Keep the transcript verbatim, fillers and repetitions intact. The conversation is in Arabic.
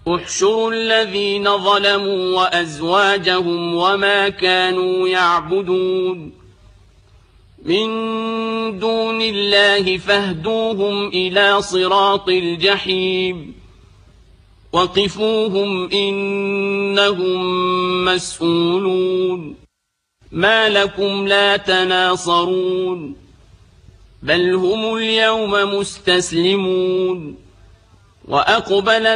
احشروا الذين ظلموا وأزواجهم وما كانوا يعبدون من دون الله فاهدوهم إلى صراط الجحيم وقفوهم إنهم مسئولون ما لكم لا تناصرون بل هم اليوم مستسلمون وأقبل